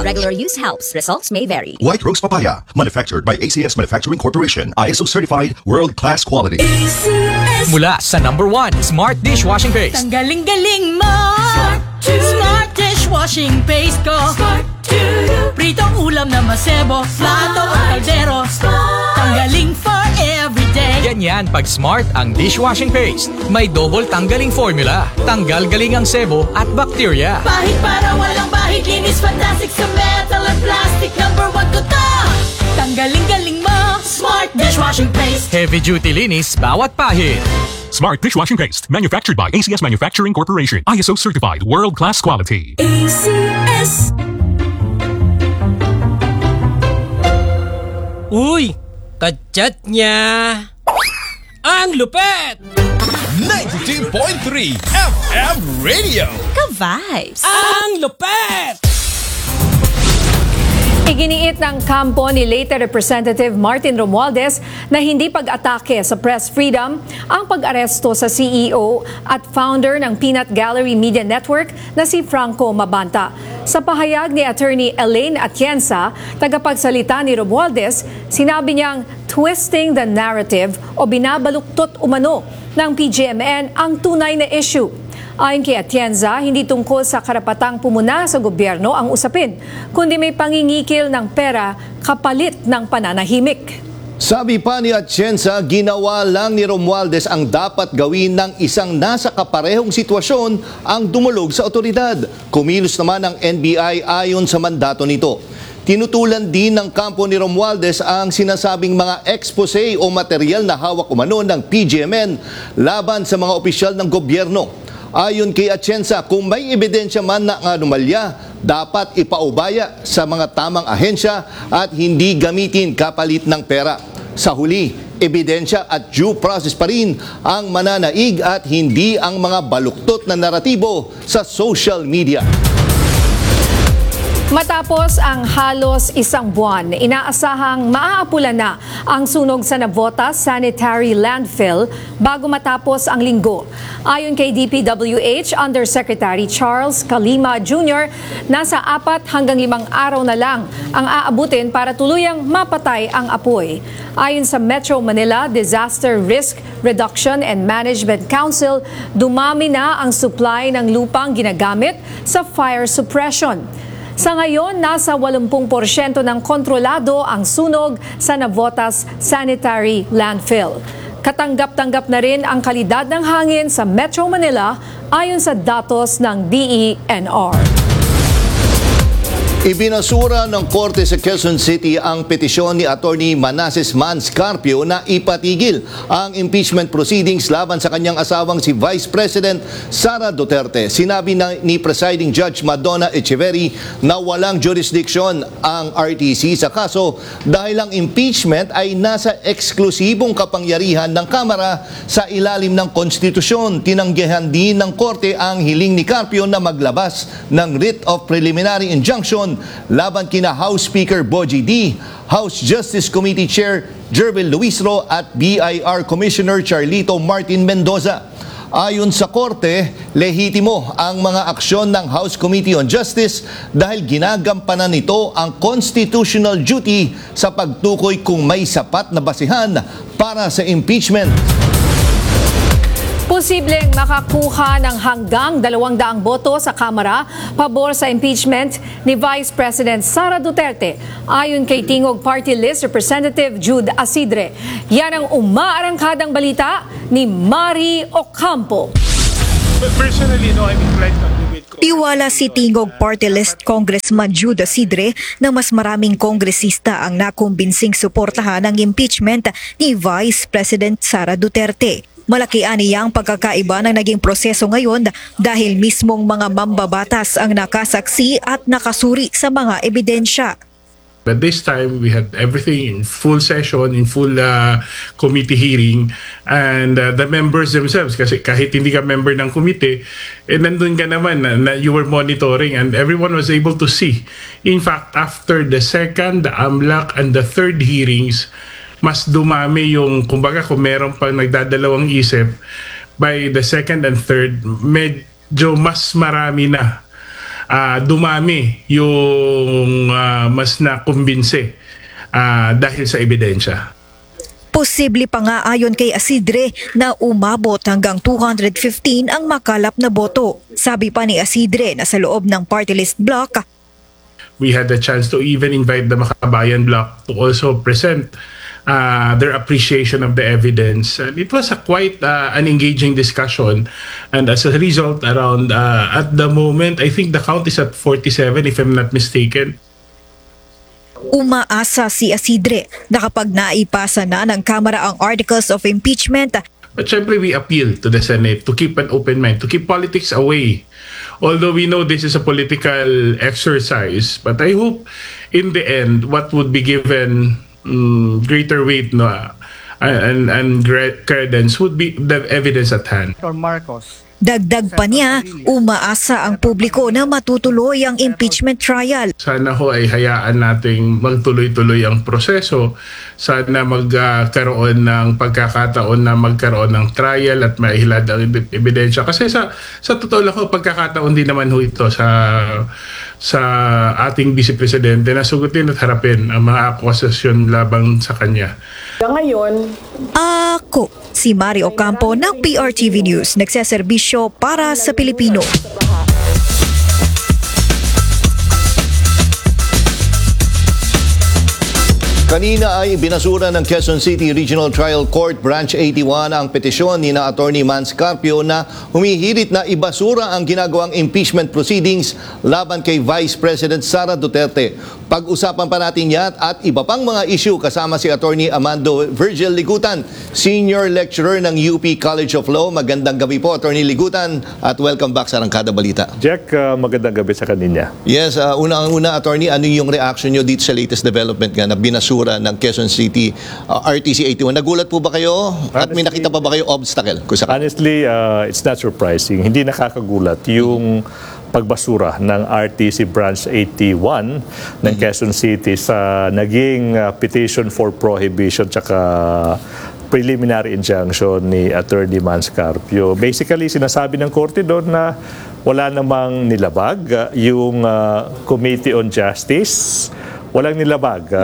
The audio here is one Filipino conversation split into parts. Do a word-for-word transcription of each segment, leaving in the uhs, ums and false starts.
Regular use helps. Results may vary. White Rose Papaya, manufactured by A C S Manufacturing Corporation, I S O certified, world-class quality. A C S. Mula sa number one, Smart Dishwashing Paste. Ang galing-galing mo. Smart, Smart Dishwashing Paste ko. Smart to you. Pritong ulam na masebo, plato o kaldero. Tanggaling for everyday. Ganyan pag Smart ang dishwashing paste. May double tanggaling formula. Tanggal galing ang sebo at bacteria. Bahid para walang bahid, linis fantastic sa metal at plastic. Number one ko to. Tanggaling-galing mo. Smart Dishwashing Paste. Heavy duty linis bawat pahid. Smart Dishwashing Paste, manufactured by A C S Manufacturing Corporation, I S O certified, world-class quality. A C S. Uy! Kachat niya! Ang lupet! ninety-two point three F M Radio. Ka-vibes! Ang lupet! Iginiit ng kampo ni late Representative Martin Romualdez na hindi pag-atake sa press freedom ang pag-aresto sa C E O at founder ng Peanut Gallery Media Network na si Franco Mabanta. Sa pahayag ni Attorney Elaine Atienza, tagapagsalita ni Romualdez, sinabi niyang twisting the narrative o binabaluktot umano ng P G M N ang tunay na issue. Ayon kay Atienza, hindi tungkol sa karapatang pumuna sa gobyerno ang usapin, kundi may pangingikil ng pera kapalit ng pananahimik. Sabi pa ni Atienza, ginawa lang ni Romualdez ang dapat gawin ng isang nasa kaparehong sitwasyon ang dumulog sa otoridad. Kumilos naman ang N B I ayon sa mandato nito. Tinutulan din ng kampo ni Romualdez ang sinasabing mga expose o material na hawak umano ng P G M N laban sa mga opisyal ng gobyerno. Ayon kay Atienza, kung may ebidensya man na anomalya, dapat ipaubaya sa mga tamang ahensya at hindi gamitin kapalit ng pera. Sa huli, ebidensya at due process pa rin ang mananaig at hindi ang mga baluktot na naratibo sa social media. Matapos ang halos isang buwan, inaasahang maaapula na ang sunog sa Navotas Sanitary Landfill bago matapos ang linggo. Ayon kay D P W H Undersecretary Charles Calima Junior, nasa apat hanggang limang araw na lang ang aabutin para tuluyang mapatay ang apoy. Ayon sa Metro Manila Disaster Risk Reduction and Management Council, dumami na ang supply ng lupang ginagamit sa fire suppression. Sa ngayon, nasa eighty porsyento ng kontrolado ang sunog sa Navotas Sanitary Landfill. Katanggap-tanggap na rin ang kalidad ng hangin sa Metro Manila ayon sa datos ng D E N R. Ibinasura ng Korte sa Quezon City ang petisyon ni Attorney Manasseh Mans Carpio na ipatigil ang impeachment proceedings laban sa kanyang asawang si Vice President Sara Duterte. Sinabi na ni Presiding Judge Madonna Echeverry na walang jurisdiction ang R T C sa kaso dahil ang impeachment ay nasa eksklusibong kapangyarihan ng Kamara sa ilalim ng konstitusyon. Tinanggihan din ng Korte ang hiling ni Carpio na maglabas ng writ of preliminary injunction laban kina House Speaker Bogie D, House Justice Committee Chair Jervil Luisro at B I R Commissioner Charlito Martin Mendoza. Ayon sa Korte, lehitimo ang mga aksyon ng House Committee on Justice dahil ginagampanan nito ang constitutional duty sa pagtukoy kung may sapat na basihan para sa impeachment. Posibleng makakuha ng hanggang dalawang daang boto sa Kamara pabor sa impeachment ni Vice President Sara Duterte. Ayon kay Tingog Party List Representative Jude Asidre. Yan ang umaarangkadang balita ni Mari Ocampo. But personally, no, I'm inclined to agree with Tiwala si Tingog Party List Congressman Jude Asidre na mas maraming kongresista ang nakumbinsing suportahan ng impeachment ni Vice President Sara Duterte. Malaki ani ang pagkakaiba ng naging proseso ngayon dahil mismong mga mambabatas ang nakasaksi at nakasuri sa mga ebidensya. But this time, we had everything in full session, in full uh, committee hearing, and uh, the members themselves, kasi kahit hindi ka member ng committee, eh, nandun ka naman na, na you were monitoring and everyone was able to see. In fact, after the second, the AMLAC, and the third hearings, mas dumami yung, kumbaga kung meron pang nagdadalawang isip, by the second and third, medyo mas marami na uh, dumami yung uh, mas nakumbinse uh, dahil sa ebidensya. Posible pa nga ayon kay Asidre na umabot hanggang two hundred fifteen ang makalap na boto. Sabi pa ni Asidre na sa loob ng party list block, we had the chance to even invite the Makabayan block to also present uh, their appreciation of the evidence. And it was a quite uh, an engaging discussion. And as a result, around uh, at the moment, I think the count is at forty-seven if I'm not mistaken. Umaasa si Asidre na kapag naipasa na ng Kamara ang articles of impeachment, but syempre we appeal to the Senate to keep an open mind, to keep politics away. Although we know this is a political exercise, but I hope in the end what would be given um, greater weight no, and, and credence would be the evidence at hand. Marcos. Dagdag pa niya, umaasa ang publiko na matutuloy ang impeachment trial. Sana ho ay hayaan nating magtuloy-tuloy ang proseso. Sana magkaroon ng pagkakataon na magkaroon ng trial at maihilad ang ebidensya. Kasi sa sa totoo lang ho, pagkakataon din naman ho ito sa sa ating Vice Presidente na sugutin at harapin ang mga akusasyon labang sa kanya. Ngayon, ako si Mario Ocampo ng P R T V News, nagseserbisyo para sa Pilipino. Kanina ay binasura ng Quezon City Regional Trial Court Branch eighty-one ang petisyon ni na Attorney Mans Carpio na humihirit na ibasura ang ginagawang impeachment proceedings laban kay Vice President Sara Duterte. Pag-usapan pa natin yan at iba pang mga issue kasama si Attorney Amando Virgil Ligutan, Senior Lecturer ng U P College of Law. Magandang gabi po, Attorney Ligutan, at welcome back sa Arangkada Balita. Jack, uh, magandang gabi sa kanina. Yes, uh, unang-una, Attorney, ano yung reaction nyo dito sa latest development nga na binasura ng Quezon City uh, R T C eighty-one? Nagulat po ba kayo? Honestly, at may nakita pa ba kayo obstacle? Honestly, uh, it's not surprising. Hindi nakakagulat yung pagbasura ng R T C Branch eighty-one ng Quezon City sa naging uh, petition for prohibition tsaka preliminary injunction ni Attorney Mans Carpio. Basically, sinasabi ng korte doon na wala namang nilabag uh, yung uh, Committee on Justice. Walang nilabag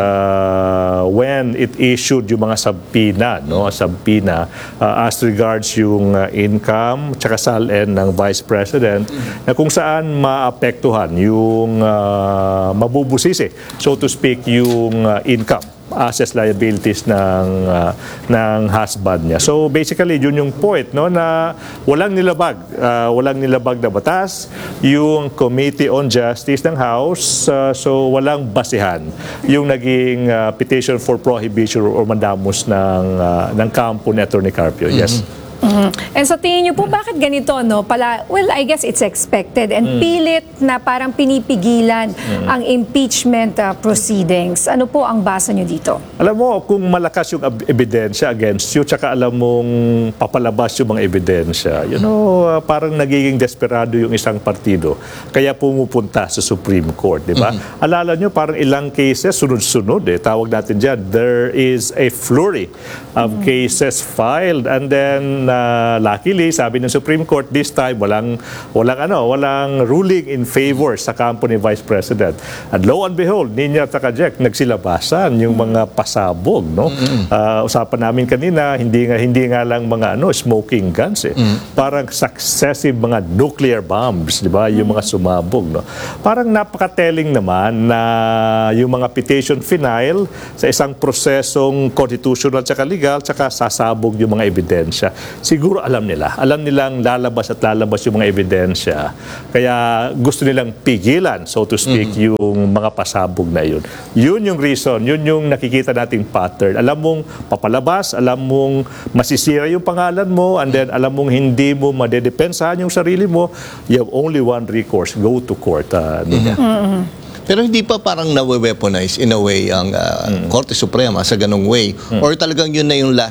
uh, when it issued yung mga subpoena, no? Subpoena uh, as regards yung uh, income tsaka salin ng Vice President na kung saan maapektuhan yung uh, mabubusisi, so to speak, yung uh, income, assets, liabilities ng uh, ng husband niya. So basically yun yung point, no, na walang nilabag, uh, walang nilabag na batas yung Committee on Justice ng House, uh, so walang basihan yung naging uh, petition for prohibition or mandamus ng uh, ng kampo ni Attorney Carpio. Yes. Mm-hmm. Mm-hmm. And sa tingin niyo po, bakit ganito, no? Pala, well, I guess it's expected and mm. pilit na parang pinipigilan mm. ang impeachment uh, proceedings. Ano po ang basa niyo dito? Alam mo, kung malakas yung ebidensya against you, tsaka alam mong papalabas yung mga ebidensya, you know, uh, parang nagiging desperado yung isang partido. Kaya pumupunta sa Supreme Court, di ba? Mm. Alala nyo, parang ilang cases, sunod-sunod, eh. Tawag natin dyan, there is a flurry of mm. cases filed, and then Uh, luckily, sabi ng Supreme Court this time, walang walang ano, walang ruling in favor sa kampo ni Vice President. And lo and behold, Ninya at Jack, nagsilabasan yung mga pasabog, no? Mm-hmm. Uh, usapan namin kanina, hindi nga hindi nga lang mga ano, smoking guns eh. Mm-hmm. Parang successive mga nuclear bombs, di ba? Yung mga sumabog, no? Parang napaka-telling naman na yung mga petition final sa isang prosesong constitutional tsaka legal tsaka sasabog yung mga ebidensya. Siguro alam nila. Alam nilang lalabas at lalabas yung mga ebidensya. Kaya gusto nilang pigilan, so to speak, mm-hmm. yung mga pasabog na yun. Yun yung reason. Yun yung nakikita nating pattern. Alam mong papalabas, alam mong masisira yung pangalan mo, and then alam mong hindi mo madedepensahan yung sarili mo, you have only one recourse. Go to court. Uh, mm-hmm. Mm-hmm. Pero hindi pa parang nawe-weaponize in a way ang uh, mm. Korte Suprema sa ganong way? Mm. Or talagang yun na yung last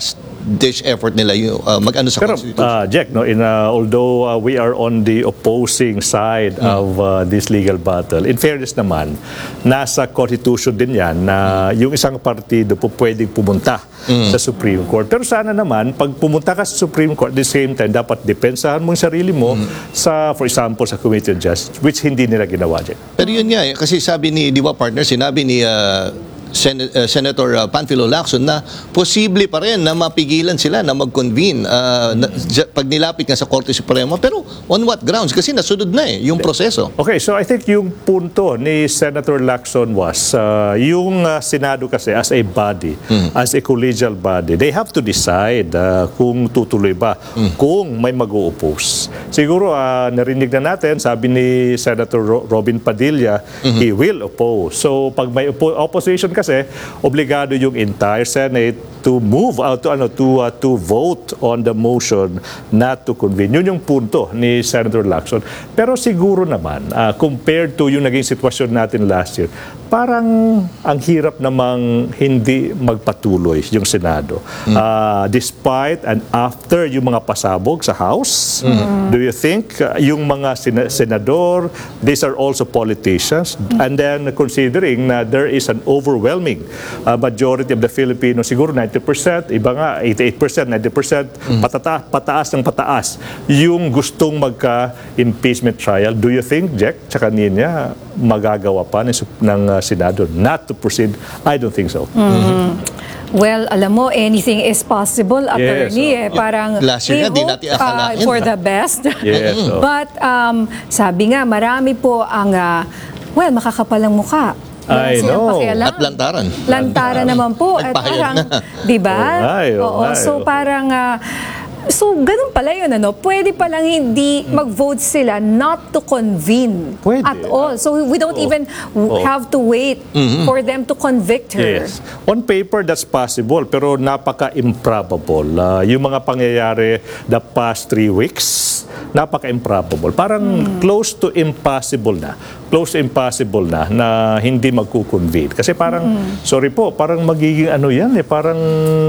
ditch effort nila yung uh, mag-ano sa Pero, Constitution. uh, Jack, no, in, uh, although uh, we are on the opposing side Hmm. of uh, this legal battle, in fairness naman, nasa Constitution din yan na yung isang partido po pwedeng pumunta Hmm. sa Supreme Court. Pero sana naman, pag pumunta ka sa Supreme Court, at the same time, dapat depensahan mo yung sarili mo Hmm. sa, for example, sa Committee on Justice, which hindi nila ginawa, Jack. Pero yun nga, eh, kasi sabi ni, di ba partner, sinabi ni uh, Sen- uh, Senator uh, Panfilo Lacson na posible pa rin na mapigilan sila na mag-convene uh, na, j- pag nilapit nga sa Korte Suprema. Pero on what grounds? Kasi nasunod na eh, yung proseso. Okay, so I think yung punto ni Senator Lacson was, uh, yung uh, Senado kasi as a body, as a collegial body, they have to decide uh, kung tutuloy ba, kung may mag-o-oppose. Siguro, uh, narinig na natin, sabi ni Senator Ro- Robin Padilla, he will oppose. So, pag may oppo- opposition kasi, obligado yung entire Senate to move out to ano to uh, to vote on the motion not to convene. Yun yung punto ni Senator Lacson. Pero siguro naman, uh, compared to yung naging sitwasyon natin last year, parang ang hirap namang hindi magpatuloy yung Senado. Uh, despite and after yung mga pasabog sa House, do you think uh, yung mga sena- senador, these are also politicians, and then considering na there is an overwhelming uh, majority of the Filipinos, siguro ninety percent, iba nga eighty-eight percent, ninety percent, patata- pataas ng pataas, yung gustong magka-impeachment trial. Do you think, Jack, tsaka niya, magagawa pa ng, ng uh, Senado not to proceed? I don't think so. Mhm. Well, alam mo, anything is possible, attorney. Yes, eh. Parang Last year we nga, di hope, natin uh, akalain. for the best. Yes, oh. But um, sabi nga, marami po ang, uh, well, makakapalang mukha. Wala I silang know. pakialam. At lantaran. Lantara naman po. At Nagpahayag parang, na. di ba? Oh, ay, oh, Oo, ay, so oh. parang, ah, so ganun pala yun, ano? Pwede palang hindi mag-vote sila not to convene Pwede. at all. So we don't Oh. even w- Oh. have to wait for them to convict her. Yes. On paper, that's possible, pero napaka-improbable. Uh, yung mga pangyayari the past three weeks, napaka-improbable. Parang close to impossible na. Close to impossible na na hindi magkukonvene. Kasi parang, sorry po, parang magiging ano yan eh, parang,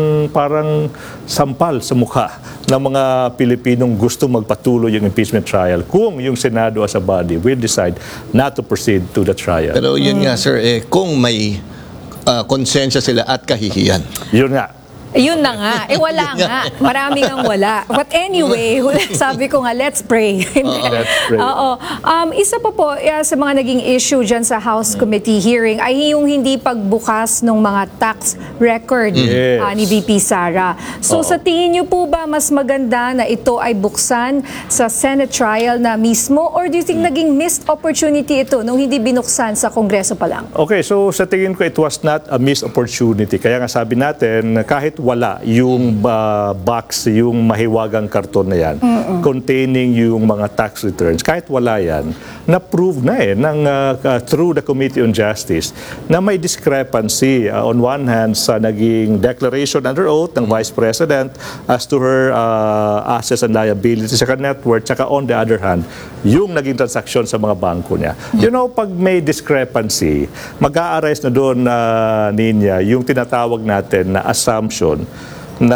parang sampal sa mukha ng mga Pilipinong gusto magpatuloy yung impeachment trial kung yung Senado as a body will decide not to proceed to the trial. Pero yun nga sir, eh, kung may uh, konsensya sila at kahihiyan. Yun nga. Yun na nga. Eh, wala nga. Maraming ang wala. But anyway, sabi ko nga, let's pray. Let's pray. Oo. Um, isa pa po uh, sa mga naging issue dyan sa House Committee hearing ay yung hindi pagbukas ng mga tax record Yes. uh, ni V P Sara. So Oo. sa tingin niyo po ba mas maganda na ito ay buksan sa Senate trial na mismo, or do you think naging missed opportunity ito nung hindi binuksan sa Kongreso pa lang? Okay, so sa tingin ko it was not a missed opportunity. Kaya nga sabi natin, kahit wala yung uh, box, yung mahiwagang karton na yan, containing yung mga tax returns, kahit wala yan, na-prove na eh ng, uh, uh, through the Committee on Justice na may discrepancy uh, on one hand sa naging declaration under oath ng Vice President as to her uh, assets and liabilities sa net worth, tsaka on the other hand, yung naging transaksyon sa mga bangko niya. You know, pag may discrepancy, mag-a-arise na doon na uh, ninya yung tinatawag natin na assumption na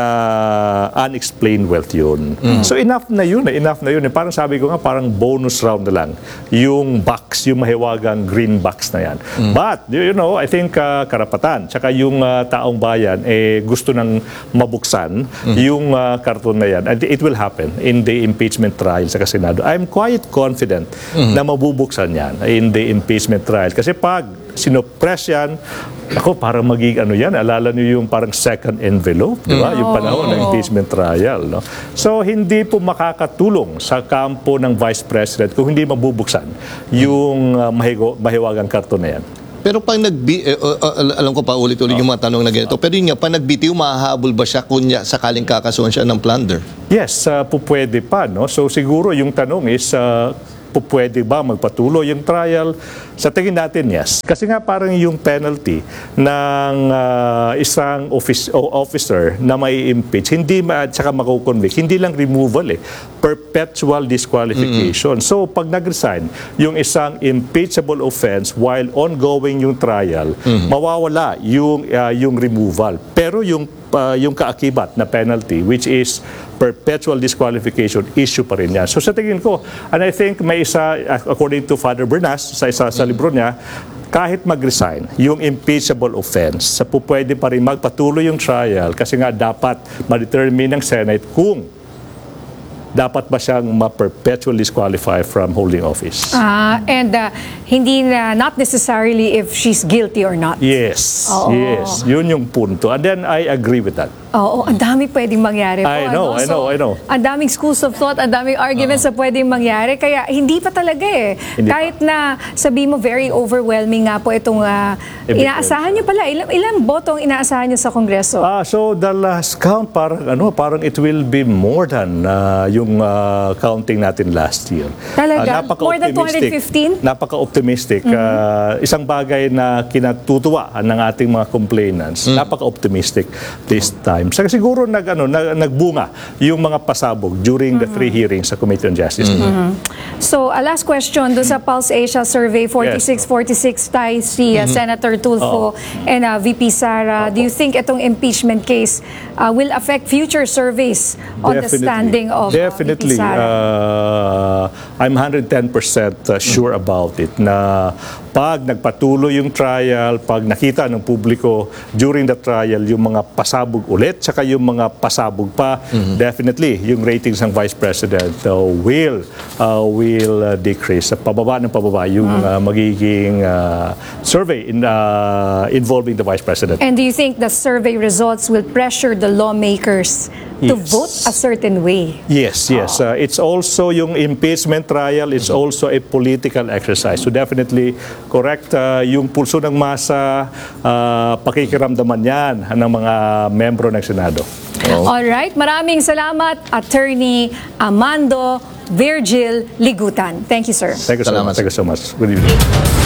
unexplained wealth yun. So enough na yun, eh, enough na yun. Eh. Parang sabi ko nga, parang bonus round na lang yung box, yung mahiwagang green box na yan. But, you know, I think uh, karapatan, tsaka yung uh, taong bayan, eh, gusto nang mabuksan yung uh, karton na yan. And it will happen in the impeachment trial sa Senado. I'm quite confident na mabubuksan yan in the impeachment trial. Kasi pag sinoppress yan, ako, parang magiging ano yan, alala niyo yung parang second envelope, di ba? Yung panahon ng impeachment trial, no? So, hindi po makakatulong sa kampo ng Vice President kung hindi mabubuksan yung uh, mahigo, mahiwagang karton na yan. Pero pag nagbi eh, uh, uh, alam ko pa ulit-ulit yung mga tanong na ganito. Pero yun nga, pag nagbitiw, mahahabol ba siya kunya sakaling kakasuhan siya ng plunder? Yes, uh, po pwede pa, no? So, siguro yung tanong is, uh, po pwede ba magpatuloy yung trial? Sa tingin natin, yes. Kasi nga parang yung penalty ng uh, isang office, o officer na may impeach, hindi ma, at saka makukonvict, hindi lang removal eh. perpetual disqualification. So pag nag-resign, yung isang impeachable offense while ongoing yung trial, mawawala yung uh, yung removal. Pero yung uh, yung kaakibat na penalty, which is perpetual disqualification, issue pa rin yan. So sa tingin ko, and I think may isa, according to Father Bernas, sa isa sa libro niya, kahit mag-resign, yung impeachable offense, sa po pwede pa rin magpatuloy yung trial kasi nga dapat ma-determine ng Senate kung dapat ba siyang ma-perpetually disqualify from holding office. Ah, and uh, hindi na, not necessarily if she's guilty or not. Yes, Oo. yes. Yun yung punto. And then I agree with that. Oo, ang dami pwedeng mangyari po. I know, ano? I know, So, I know. Ang daming schools of thought, ang daming arguments na pwedeng mangyari. Kaya hindi pa talaga eh. Hindi Kahit na sabi mo very overwhelming nga po itong uh, Evidence. inaasahan niyo pala. Ilang, ilang boto ang inaasahan niyo sa Kongreso? Ah, so the last count parang ano, parang it will be more than uh, yung uh, counting natin last year. Talaga? Ah, More than two hundred fifteen? Napaka-optimistic. Uh, isang bagay na kinatutuwa ng ating mga complainants. Napaka-optimistic this time. Saka siguro nag ano, nag, nagbunga yung mga pasabog during the three hearings sa Committee on Justice. So, a last question doon sa Pulse Asia Survey, forty-six forty-six tayo si uh, Senator Tulfo and uh, V P Sara. Do you think itong impeachment case uh, will affect future surveys on the standing of uh, Definitely. V P Sara? Uh, I'm one hundred ten percent sure about it na pag nagpatuloy yung trial, pag nakita ng publiko during the trial yung mga pasabog ulit, saka yung mga pasabog pa, definitely yung ratings ng Vice President uh, will uh, will uh, decrease. Pababa ng pababa yung uh, magiging uh, survey in, uh, involving the Vice President. And do you think the survey results will pressure the lawmakers to Yes. vote a certain way? Yes, yes. Uh, it's also yung impeachment trial, it's also a political exercise. So definitely correct uh, yung pulso ng masa, uh, pakikiramdaman yan ng mga membro ng Senado. Alright, maraming salamat, Attorney Amando Virgil Ligutan. Thank you, sir. Thank you so much. Thank you so much. Good evening.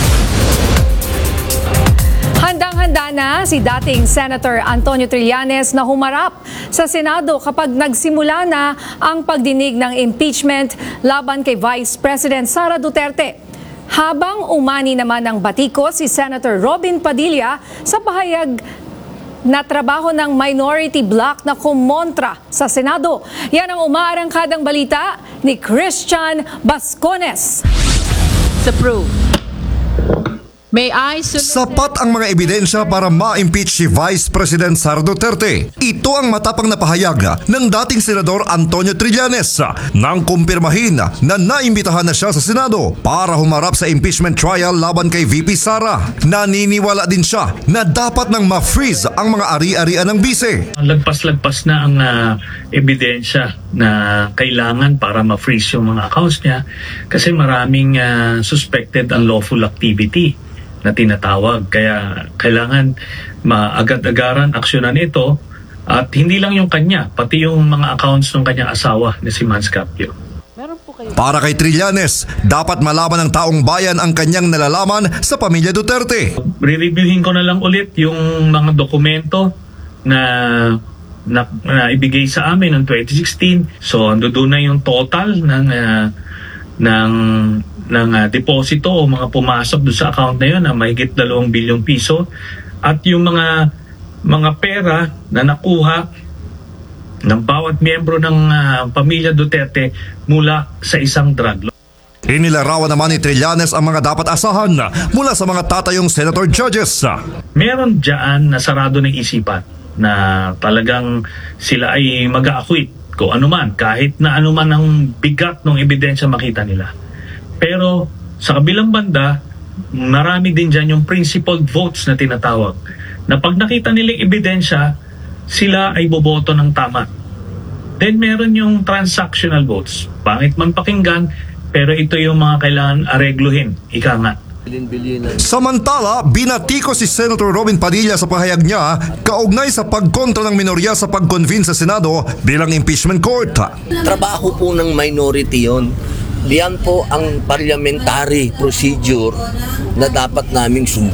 Handang-handa na si dating Senator Antonio Trillanes na humarap sa Senado kapag nagsimula na ang pagdinig ng impeachment laban kay Vice President Sara Duterte. Habang umani naman ng batiko si Senator Robin Padilla sa pahayag na trabaho ng minority bloc na kumontra sa Senado. Yan ang umaarangkadang balita ni Christian Bascones. May I Sapat ang mga ebidensya para ma-impeach si Vice President Sara Duterte. Ito ang matapang na pahayag ng dating Senador Antonio Trillanes nang kumpirmahin na naimbitahan na siya sa Senado para humarap sa impeachment trial laban kay V P Sara. Naniniwala din siya na dapat nang ma-freeze ang mga ari-arian ng bise. Lagpas-lagpas na ang uh, ebidensya na kailangan para ma-freeze yung mga accounts niya kasi maraming uh, suspected unlawful activity na tinatawag. Kaya kailangan maagad-agaran aksyonan ito at hindi lang yung kanya, pati yung mga accounts ng kanyang asawa na si Mans Carpio. Para kay Trillanes, dapat malaman ng taong bayan ang kanyang nalalaman sa pamilya Duterte. Re-reviewin ko na lang ulit yung mga dokumento na na, na ibigay sa amin noong twenty sixteen. So ando doon na yung total ng uh, ng ng uh, deposito o mga pumasok doon sa account na yun na mahigit dalawang bilyong piso at yung mga mga pera na nakuha ng bawat miyembro ng uh, pamilya Duterte mula sa isang drug lord. Inilarawan naman ni Trillanes ang mga dapat asahan mula sa mga tatayong senator judges. Meron dyan na sarado ng isipan na talagang sila ay mag-a-acquit kung anuman, kahit na anuman ang bigat ng ebidensya makita nila. Pero sa kabilang banda, marami din dyan yung principled votes na tinatawag. Na pag nakita nilang ebidensya, sila ay boboto ng tama. Then meron yung transactional votes. Pangit man pakinggan, pero ito yung mga kailangan aregluhin. Ika nga. Samantala, binatiko si Senator Robin Padilla sa pahayag niya kaugnay sa pagkontra ng minorya sa pag-convince sa Senado bilang impeachment court. Trabaho po ng minority yon. Diyan po ang parliamentary procedure na dapat naming sundin.